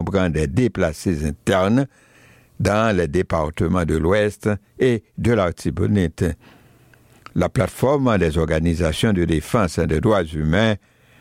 comprend des déplacés internes dans les départements de l'Ouest et de l'Artibonite. La plateforme des organisations de défense des droits humains,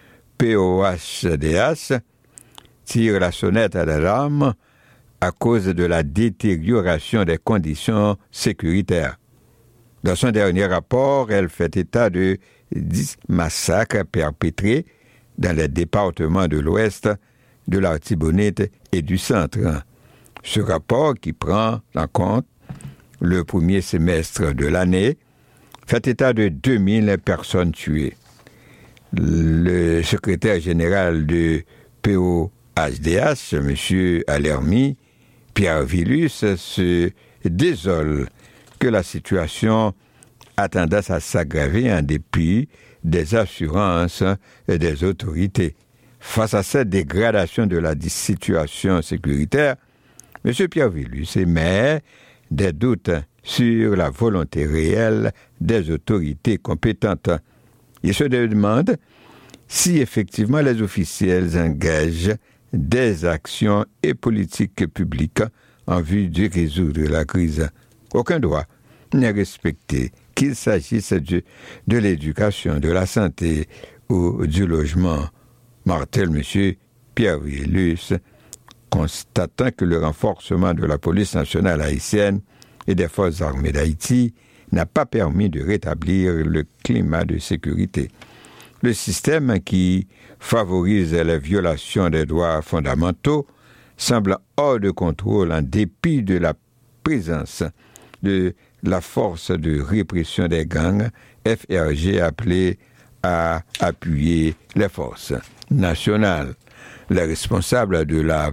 POHDH, tire la sonnette d'alarme à cause de la détérioration des conditions sécuritaires. Dans son dernier rapport, elle fait état de 10 massacres perpétrés dans les départements de l'Ouest, de l'Artibonite et du Centre. Ce rapport, qui prend en compte le premier semestre de l'année, fait état de 2000 personnes tuées. Le secrétaire général de POHDH, M. Alermi, Pierre Villus, se désole que la situation a tendance à s'aggraver en dépit des assurances des autorités. Face à cette dégradation de la situation sécuritaire, M. Pierre Villus émet des doutes sur la volonté réelle des autorités compétentes. Il se demande si effectivement les officiels engagent des actions et politiques publiques en vue de résoudre la crise. Aucun droit n'est respecté, qu'il s'agisse de l'éducation, de la santé ou du logement, martèle M. Pierre Villus, constatant que le renforcement de la police nationale haïtienne et des forces armées d'Haïti n'a pas permis de rétablir le climat de sécurité. Le système qui favorise les violations des droits fondamentaux semble hors de contrôle en dépit de la présence de la force de répression des gangs, FRG, appelée à appuyer les forces nationales. Les responsables de la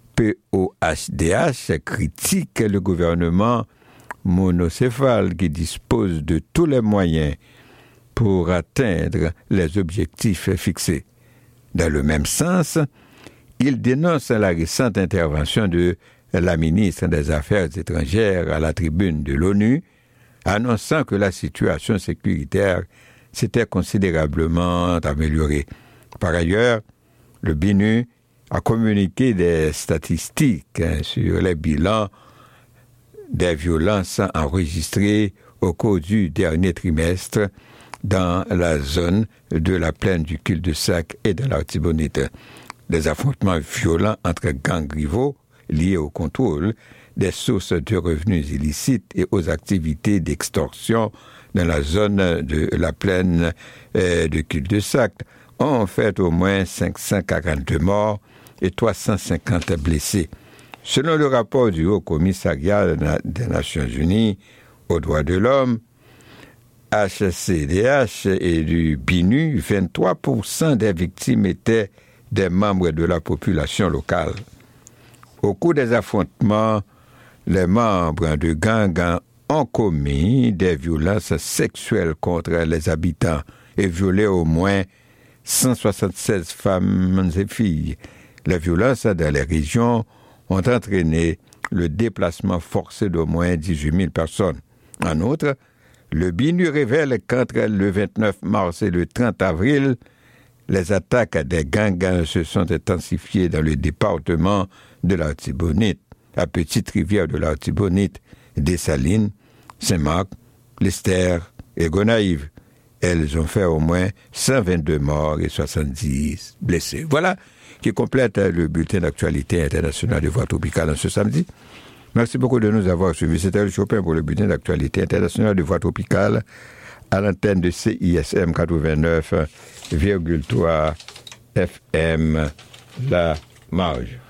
POHDH critiquent le gouvernement monocéphale qui dispose de tous les moyens pour atteindre les objectifs fixés. Dans le même sens, il dénonce la récente intervention de la ministre des Affaires étrangères à la tribune de l'ONU, annonçant que la situation sécuritaire s'était considérablement améliorée. Par ailleurs, le BINU a communiqué des statistiques sur les bilans des violences enregistrées au cours du dernier trimestre dans la zone de la plaine du cul-de-sac et de l'Artibonite. Des affrontements violents entre gangs rivaux liés au contrôle des sources de revenus illicites et aux activités d'extorsion dans la zone de la plaine du cul-de-sac ont fait au moins 542 morts et 350 blessés. Selon le rapport du Haut Commissariat des Nations Unies aux droits de l'homme, HCDH et du BINU, 23% des victimes étaient des membres de la population locale. Au cours des affrontements, les membres de gangs ont commis des violences sexuelles contre les habitants et violé au moins 176 femmes et filles. Les violences dans les régions ont entraîné le déplacement forcé d'au moins 18 000 personnes. En outre, le BINU révèle qu'entre le 29 mars et le 30 avril, les attaques des gangs se sont intensifiées dans le département de l'Artibonite, à Petite-Rivière de l'Artibonite, Dessalines, Saint-Marc, Lester et Gonaïve. Elles ont fait au moins 122 morts et 70 blessés. Voilà qui complète le bulletin d'actualité internationale de Voix Tropicale en ce samedi. Merci beaucoup de nous avoir suivis. C'était le Chopin pour le bulletin d'actualité internationale de Voix Tropicale à l'antenne de CISM 89,3 FM La Marge.